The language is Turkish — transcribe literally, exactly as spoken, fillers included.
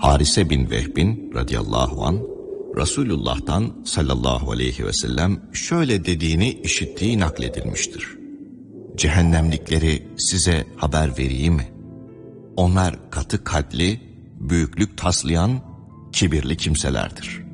Harise bin Vehbin radıyallahu an Resulullah'tan sallallahu aleyhi ve sellem şöyle dediğini işittiği nakledilmiştir. Cehennemlikleri size haber vereyim mi? Onlar katı kalpli, büyüklük taslayan, kibirli kimselerdir.